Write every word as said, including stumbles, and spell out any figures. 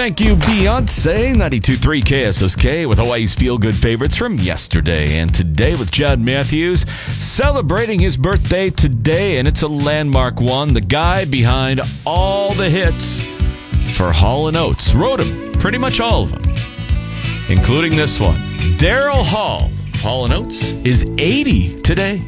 Thank you, Beyonce. ninety-two point three K S S K with Hawaii's feel-good favorites from yesterday and today with Chad Matthews celebrating his birthday today, and it's a landmark one. The guy behind all the hits for Hall and Oates. Wrote them, pretty much all of them, including this one. Daryl Hall of Hall and Oates is eighty today.